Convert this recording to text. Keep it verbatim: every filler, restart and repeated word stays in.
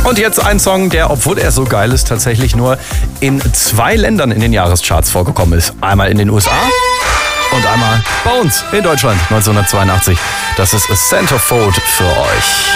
Und jetzt ein Song, der, obwohl er so geil ist, tatsächlich nur in zwei Ländern in den Jahrescharts vorgekommen ist. Einmal in den U S A und einmal bei uns in Deutschland neunzehnhundertzweiundachtzig. Das ist A Centerfold für euch.